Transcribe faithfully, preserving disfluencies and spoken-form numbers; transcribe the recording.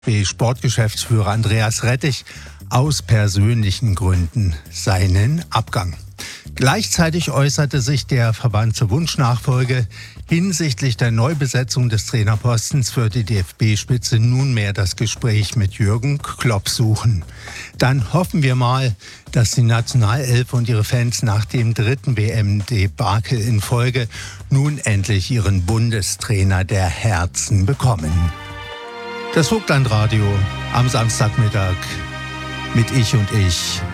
Sportgeschäftsführer Andreas Rettich aus persönlichen Gründen seinen Abgang. Gleichzeitig äußerte sich der Verband zur Wunschnachfolge hinsichtlich der Neubesetzung des Trainerpostens für die D F B-Spitze nunmehr das Gespräch mit Jürgen Klopp suchen. Dann hoffen wir mal, dass die Nationalelf und ihre Fans nach dem dritten W M-Debakel in Folge nun endlich ihren Bundestrainer der Herzen bekommen. Das Vogtlandradio am Samstagmittag mit Ich und Ich.